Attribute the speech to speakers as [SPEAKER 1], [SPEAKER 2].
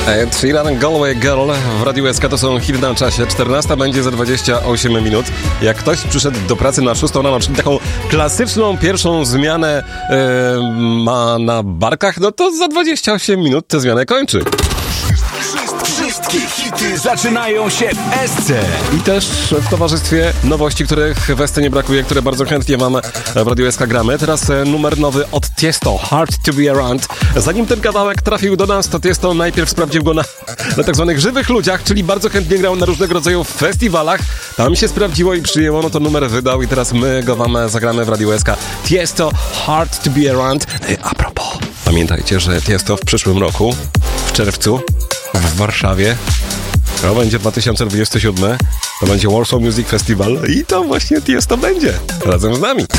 [SPEAKER 1] Ed Sheeran, Galway Girl w Radiu SK to są hity na czasie. 14 będzie za 28 minut. Jak ktoś przyszedł do pracy na 6 rano, czyli taką klasyczną pierwszą zmianę ma na barkach, no to za 28 minut tę zmianę kończy.
[SPEAKER 2] Wszystkie hity zaczynają się w SC.
[SPEAKER 1] I też w towarzystwie nowości, których w SC nie brakuje, które bardzo chętnie wam w Radiu SK gramy. Teraz numer nowy od Tiesto, Hard to be Around. Zanim ten kawałek trafił do nas, to Tiesto najpierw sprawdził go na tak zwanych żywych ludziach, czyli bardzo chętnie grał na różnego rodzaju festiwalach. Tam się sprawdziło i przyjęło, no to numer wydał i teraz my go wam zagramy w Radiu SK. Tiesto, Hard to be Around. A propos, pamiętajcie, że Tiesto w przyszłym roku, w czerwcu, w Warszawie, to będzie 2027, to będzie Warsaw Music Festival i to właśnie Tiesto będzie razem z nami.